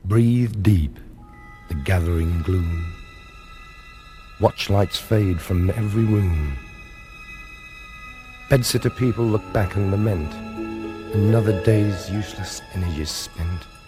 Breathe deep the gathering gloom. Watch lights fade from every room. Bedsitter people look back and lament. Another day's useless energies spent.